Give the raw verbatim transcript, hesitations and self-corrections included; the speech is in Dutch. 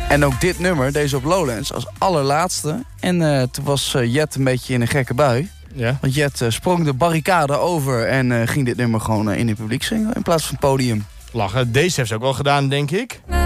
En ook dit nummer, deze op Lowlands, als allerlaatste. En uh, toen was uh, Jet een beetje in een gekke bui. Ja. Want Jet uh, sprong de barricade over en uh, ging dit nummer gewoon uh, in het publiek zingen in plaats van podium. Lachen. Deze heeft ze ook wel gedaan, denk ik.